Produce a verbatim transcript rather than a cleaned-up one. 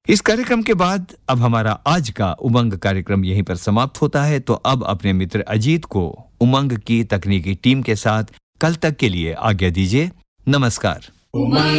इस कार्यक्रम के बाद अब हमारा आज का उमंग कार्यक्रम यहीं पर समाप्त होता है, तो अब अपने मित्र अजीत को उमंग की तकनीकी टीम के साथ कल तक के लिए आज्ञा दीजिए। नमस्कार।